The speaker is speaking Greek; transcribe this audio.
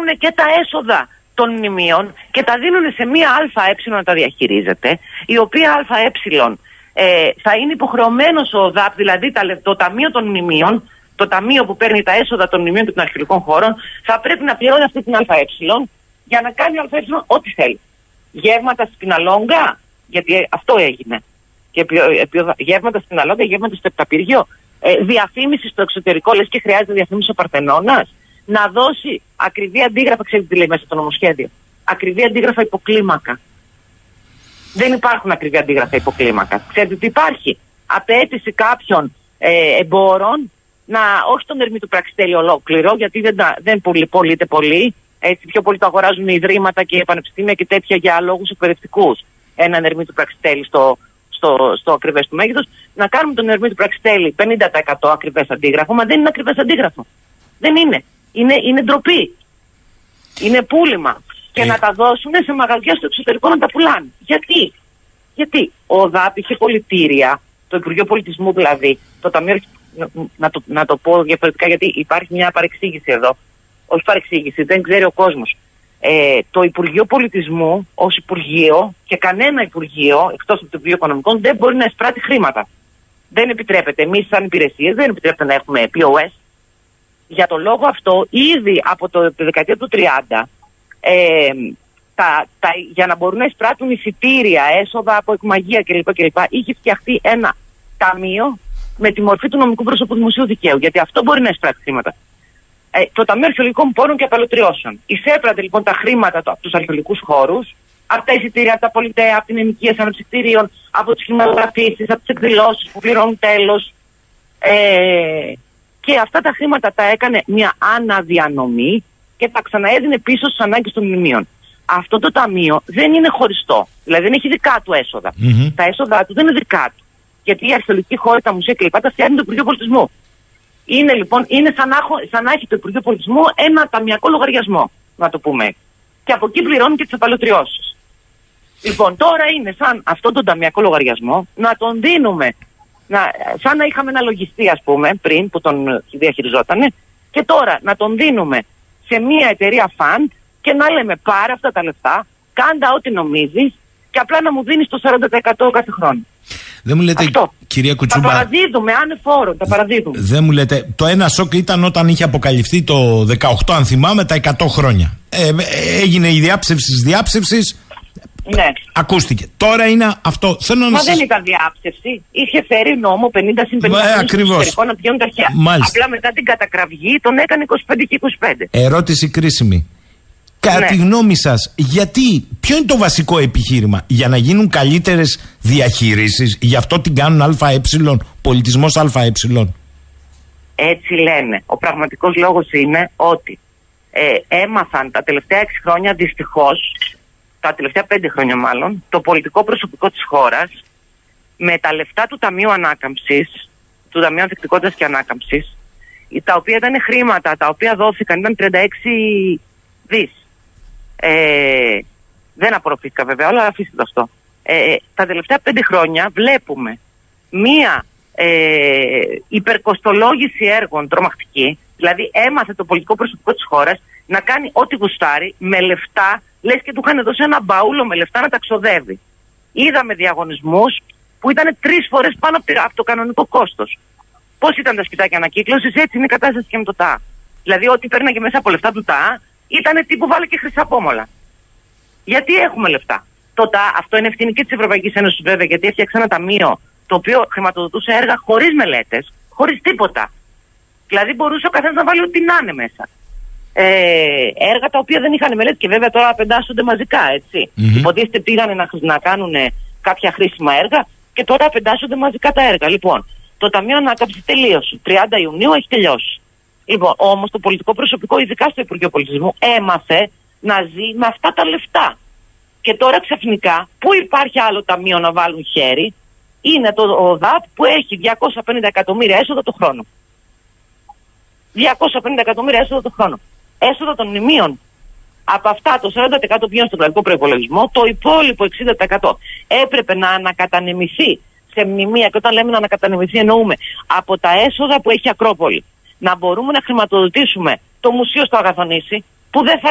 παίρνουν και τα έσοδα των μνημείων και τα δίνουν σε μία ΑΕ να τα διαχειρίζεται, η οποία ΑΕ θα είναι υποχρεωμένος ο ΟΔΑΠ, δηλαδή το Ταμείο των Μνημείων, το ταμείο που παίρνει τα έσοδα των μνημείων και των αρχαιολογικών χώρων, θα πρέπει να πληρώνει αυτή την ΑΕ για να κάνει ΑΕ ό,τι θέλει. Γεύματα στην Αλόγκα, γιατί αυτό έγινε. Και γεύματα στην Αλόγκα, γεύματα στο Επταπύργιο. Διαφήμιση στο εξωτερικό, λες και χρειάζεται διαφήμιση ο Παρθενώνας. Να δώσει ακριβή αντίγραφα, ξέρετε τι λέει μέσα στο νομοσχέδιο. Ακριβή αντίγραφα υποκλίμακα. Δεν υπάρχουν ακριβή αντίγραφα υποκλίμακα. Ξέρετε τι υπάρχει. Απέτηση κάποιων εμπόρων, όχι τον Ερμή του Πραξιτέλη ολόκληρο, γιατί δεν πωλείται πολύ. Έτσι, πιο πολύ το αγοράζουν οι ιδρύματα και οι πανεπιστήμια και τέτοια για λόγους εκπαιδευτικούς. Έναν Ερμή του Πραξιτέλη στο ακριβές του μέγεθος. Να κάνουμε τον Ερμή του Πραξιτέλη 50% ακριβές αντίγραφο, μα δεν είναι ακριβές αντίγραφο. Δεν είναι. Είναι ντροπή. Είναι πούλημα. Και να τα δώσουν σε μαγαζιά στο εξωτερικό να τα πουλάνε. Γιατί ο ΟΔΑΠ είχε πολιτήρια, το Υπουργείο Πολιτισμού δηλαδή, το Ταμείο, να το πω διαφορετικά γιατί υπάρχει μια παρεξήγηση εδώ. Όχι παρεξήγηση, δεν ξέρει ο κόσμος. Το Υπουργείο Πολιτισμού ως Υπουργείο και κανένα Υπουργείο εκτός από το Υπουργείο Οικονομικών δεν μπορεί να εισπράττει χρήματα. Δεν επιτρέπεται. Εμείς σαν υπηρεσίες δεν επιτρέπεται να έχουμε POS. Για το λόγο αυτό, ήδη από τη δεκαετία του 30, για να μπορούν να εισπράττουν εισιτήρια, έσοδα από εκμαγεία κλπ. Είχε φτιαχτεί ένα ταμείο με τη μορφή του νομικού προσωπού δημοσίου δικαίου. Γιατί αυτό μπορεί να εισπράττει χρήματα. Το Ταμείο Αρχαιολογικών Πόρων και Απαλωτριώσεων. Εισέπρατε λοιπόν τα χρήματα από τους αρχαιολογικούς χώρους, από τα εισιτήρια, από τα πολιτέα, από την ενοικίαση αναψυκτήριων, από τις χρηματογραφήσεις, από τις εκδηλώσεις που πληρώνουν τέλος. Και αυτά τα χρήματα τα έκανε μια αναδιανομή και τα ξαναέδινε πίσω στις ανάγκες των μνημείων. Αυτό το ταμείο δεν είναι χωριστό. Δηλαδή δεν έχει δικά του έσοδα. Mm-hmm. Τα έσοδα του δεν είναι δικά του. Γιατί η αρχαιολογική χώρα, τα μουσεία κλπ. Τα φτιάχνει το Υπουργείο Πολιτισμού. Είναι λοιπόν σαν να έχει το Υπουργείο Πολιτισμού ένα ταμιακό λογαριασμό, να το πούμε. Και από εκεί πληρώνει και τις απαλωτριώσεις. Λοιπόν, τώρα είναι σαν αυτόν τον ταμιακό λογαριασμό να τον δίνουμε. Σαν να είχαμε ένα λογιστή, ας πούμε, πριν που τον διαχειριζότανε, και τώρα να τον δίνουμε σε μια εταιρεία fund και να λέμε πάρε αυτά τα λεφτά, κάντα ό,τι νομίζεις και απλά να μου δίνεις το 40% κάθε χρόνο. Δεν μου λέτε, αυτό. Κυρία Κουτσούμπα. Τα παραδίδουμε, ανεφόρον, τα παραδίδουμε. Δεν μου λέτε, το ένα σοκ ήταν όταν είχε αποκαλυφθεί το 18, αν θυμάμαι, τα 100 χρόνια. Έγινε η διάψευση της διάψευσης. Ναι. Ακούστηκε. Τώρα είναι αυτό. Μα δεν ήταν διάψευση. Είχε φέρει νόμο 50 συν 50 εξωτερικό να πηγαίνουν τα αρχαία. Απλά μετά την κατακραυγή τον έκανε 25 και 25. Ερώτηση κρίσιμη. Κατά τη γνώμη σας, ποιο είναι το βασικό επιχείρημα? Για να γίνουν καλύτερες διαχείρισεις, γι' αυτό την κάνουν ΑΕ, πολιτισμός ΑΕ? Έτσι λένε. Ο πραγματικός λόγος είναι ότι έμαθαν τα τελευταία 6 χρόνια, δυστυχώς, τα τελευταία 5 χρόνια μάλλον, το πολιτικό προσωπικό της χώρας, με τα λεφτά του Ταμείου Ανάκαμψης, του Ταμείου Ανθεκτικότητας και Ανάκαμψης, τα οποία ήταν χρήματα, τα οποία δόθηκαν, ήταν 36 δις. Δεν απορροφήθηκα βέβαια, αλλά αφήστε το αυτό. Τα τελευταία 5 χρόνια βλέπουμε μία υπερκοστολόγηση έργων τρομακτική, δηλαδή έμαθε το πολιτικό προσωπικό της χώρας να κάνει ό,τι γουστάρει με λεφτά, λες και του είχαν δώσει ένα μπαούλο με λεφτά να τα ξοδεύει. Είδαμε διαγωνισμούς που ήταν 3 φορές πάνω από το κανονικό κόστος. Πώς ήταν τα σπιτάκια ανακύκλωσης, έτσι είναι η κατάσταση και με το ΤΑ. Δηλαδή, ό,τι παίρναγε μέσα από λεφτά του ΤΑ ήταν τύπου βάλε και χρυσαπόμολα. Γιατί έχουμε λεφτά. Το ΤΑ, αυτό είναι ευθύνη και της Ευρωπαϊκής Ένωσης βέβαια, γιατί έφτιαξε ένα ταμείο το οποίο χρηματοδοτούσε έργα χωρίς μελέτες, χωρίς τίποτα. Δηλαδή, μπορούσε ο καθένας να βάλει ό,τι να είναι μέσα. Έργα τα οποία δεν είχαν μελέτη και βέβαια τώρα απεντάσσονται μαζικά, έτσι. Mm-hmm. Υποτίθεται πήγανε να κάνουν κάποια χρήσιμα έργα και τώρα απεντάσσονται μαζικά τα έργα. Λοιπόν, το Ταμείο Ανάκαμψης τελείωσε. 30 Ιουνίου έχει τελειώσει. Λοιπόν, όμως το πολιτικό προσωπικό, ειδικά στο Υπουργείο Πολιτισμού, έμαθε να ζει με αυτά τα λεφτά. Και τώρα ξαφνικά, πού υπάρχει άλλο ταμείο να βάλουν χέρι? Είναι το ΟΔΑΠ που έχει 250 εκατομμύρια έσοδα το χρόνο. 250 εκατομμύρια έσοδα το χρόνο. Έσοδα των μνημείων. Από αυτά το 40% πηγαίνει στον κρατικό προϋπολογισμό, το υπόλοιπο 60% έπρεπε να ανακατανεμηθεί σε μνημεία. Και όταν λέμε να ανακατανεμηθεί, εννοούμε από τα έσοδα που έχει η Ακρόπολη. Να μπορούμε να χρηματοδοτήσουμε το μουσείο στο Αγαθονήσι, που δεν θα